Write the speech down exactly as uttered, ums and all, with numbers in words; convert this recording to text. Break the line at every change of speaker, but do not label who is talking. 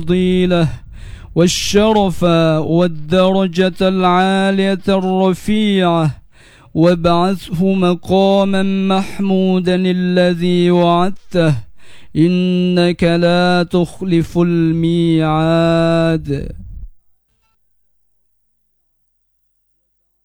الفضيلة والشرف والدرجة العالية الرفيعة، وابعثه مقاما محمودا الذي وعدته، إنك لا تخلف الميعاد.